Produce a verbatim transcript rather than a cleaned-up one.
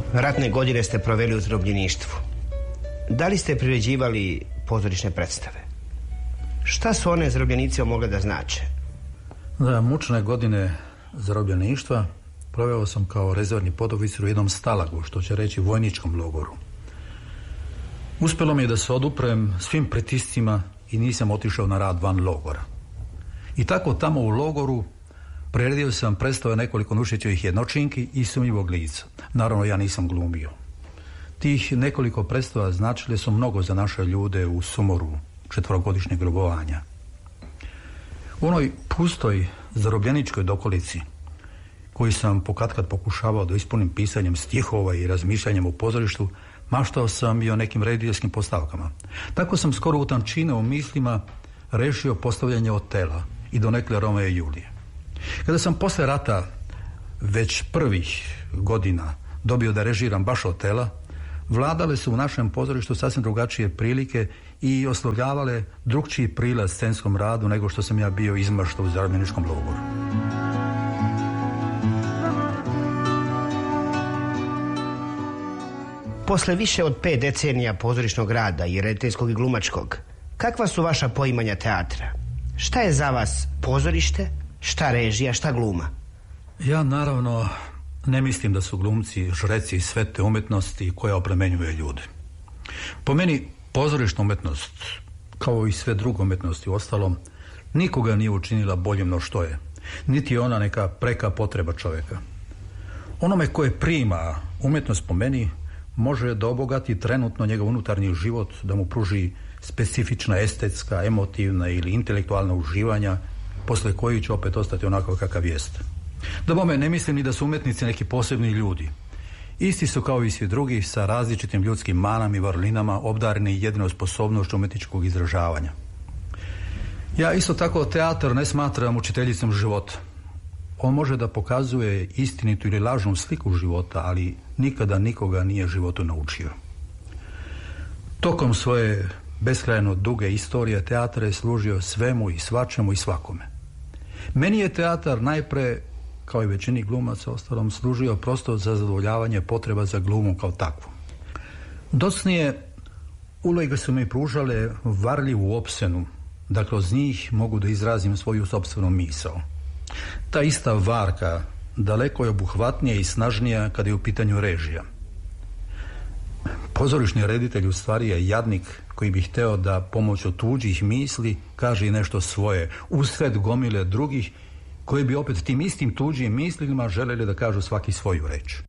Ratne godine ste proveli u zarobljeništvu. Da li ste priređivali pozorišne predstave? Šta su one zarobljenicima mogle da znače? Da, mučne godine zarobljeništva proveo sam kao rezervni podoficir u jednom stalagu, što će reći vojničkom logoru. Uspjelo mi je da se oduprem svim pritiscima i nisam otišao na rad van logora. I tako tamo u logoru priredio sam predstave nekoliko Nušićevih jednočinki i sumnjivog lica. Naravno, ja nisam glumio. Tih nekoliko predstava značile su mnogo za naše ljude u sumoru četvorogodišnjeg robovanja. U onoj pustoj zarobljeničkoj dokolici, koju sam pokatkad pokušavao da ispunim pisanjem stihova i razmišljanjem u pozorištu, maštao sam i o nekim rediteljskim postavkama. Tako sam skoro u tančine u mislima rešio postavljanje Otela i donekle Romea i Julije. Kada sam posle rata već prvih godina dobio da režiram baš Otela, vladale su u našem pozorištu sasvim drugačije prilike i oslovljavale drugčiji prilaz scenskom radu nego što sam ja bio izmaštao u zarobljeničkom logoru. Posle više od pet decenija pozorišnog rada i rediteljskog i glumačkog, kakva su vaša poimanja teatra? Šta je za vas pozorište, šta režija, šta gluma? Ja naravno ne mislim da su glumci žreci svete umetnosti koja oplemenjuje ljude. Po meni pozorišna umetnost, kao i sve druge umetnosti u ostalom, nikoga nije učinila boljim no što je, niti je ona neka preka potreba čovjeka. Onome koje prima umetnost po meni može da obogati trenutno njegov unutarnji život, da mu pruži specifična estetska, emotivna ili intelektualna uživanja, posle koji će opet ostati onako kakav jeste. Da bome ne mislim ni da su umetnici neki posebni ljudi. Isti su kao i svi drugi sa različitim ljudskim manama i vrlinama, obdareni jedinom sposobnošću umetničkog izražavanja. Ja isto tako teatar ne smatram učiteljicom života. On može da pokazuje istinitu ili lažnu sliku života, ali nikada nikoga nije životu naučio. Tokom svoje beskrajno duge istorije teatar je služio svemu i svačemu i svakome. Meni je teatar najpre, kao i većini glumaca ostalom, služio prosto za zadovoljavanje potreba za glumom kao takvu. Docnije, uloge su mi pružale varljivu opsenu, da kroz njih mogu da izrazim svoju sopstvenu misao. Ta ista varka daleko je obuhvatnija i snažnija kada je u pitanju režija. Pozorišni reditelj u stvari je jadnik koji bi hteo da pomoću tuđih misli kaže i nešto svoje, usred gomile drugih koji bi opet tim istim tuđim mislima želeli da kažu svaki svoju reč.